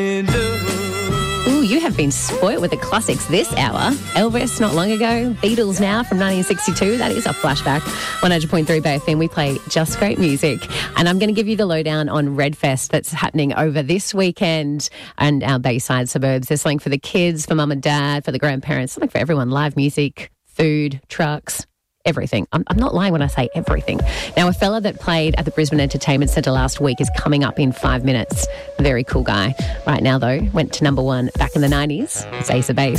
Ooh, you have been spoilt with the classics this hour. Elvis, not long ago. Beatles now from 1962. That is a flashback. 100.3 Bay FM. We play just great music. And I'm going to give you the lowdown on Redfest that's happening over this weekend and our Bayside suburbs. There's something for the kids, for mum and dad, for the grandparents, something for everyone. Live music, food, trucks. Everything. I'm not lying when I say everything. Now, a fella that played at the Brisbane Entertainment Centre last week is coming up in 5 minutes. A very cool guy. Right now, though, went to number one back in the 90s. It's Ace of Base.